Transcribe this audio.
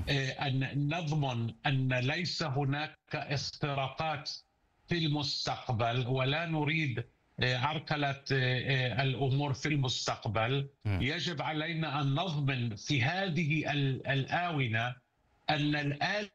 أن نضمن أن ليس هناك اختراقات في المستقبل، ولا نريد عرقلة الأمور في المستقبل. يجب علينا أن نضمن في هذه الآونة أن الآلة